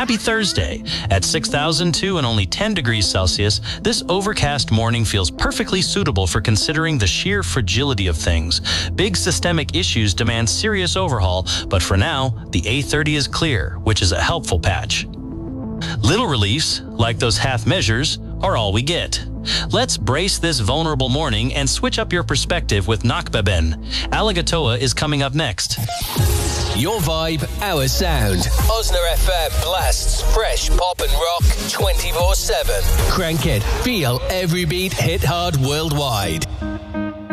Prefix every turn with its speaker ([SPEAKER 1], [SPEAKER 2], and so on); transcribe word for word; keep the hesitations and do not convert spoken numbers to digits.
[SPEAKER 1] Happy Thursday. At six thousand two and only ten degrees Celsius, this overcast morning feels perfectly suitable for considering the sheer fragility of things. Big systemic issues demand serious overhaul, but for now, the A thirty is clear, which is a helpful patch. Little reliefs, like those half measures, are all we get. Let's brace this vulnerable morning and switch up your perspective with Nakbaben. Alligatoa is coming up next.
[SPEAKER 2] Your vibe, our sound. Osna F M blasts fresh pop and rock twenty-four seven. Crank it. Feel every beat hit hard worldwide.